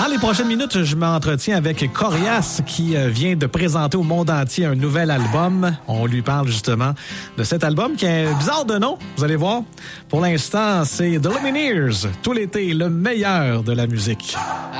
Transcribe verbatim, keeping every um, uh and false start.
Dans les prochaines minutes, je m'entretiens avec Corias qui vient de présenter au monde entier un nouvel album. On lui parle justement de cet album qui est bizarre de nom, vous allez voir. Pour l'instant, c'est The Lumineers, tout l'été, le meilleur de la musique.